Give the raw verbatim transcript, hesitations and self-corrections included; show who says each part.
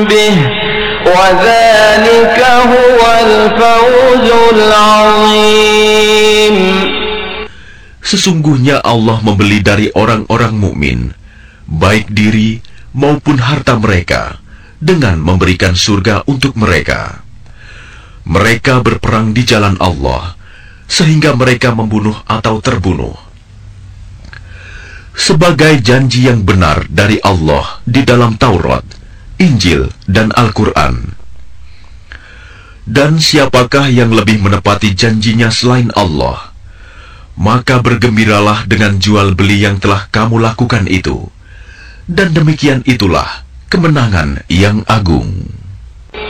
Speaker 1: به وذلك هو الفوز العظيم.
Speaker 2: Sesungguhnya Allah membeli dari orang-orang mukmin, baik diri maupun harta mereka, dengan memberikan surga untuk mereka. Mereka berperang di jalan Allah, sehingga mereka membunuh atau terbunuh. Sebagai janji yang benar dari Allah di dalam Taurat, Injil, dan Al-Quran. Dan siapakah yang lebih menepati janjinya selain Allah? Maka bergembiralah dengan jual beli yang telah kamu lakukan itu. Dan demikian itulah kemenangan yang agung.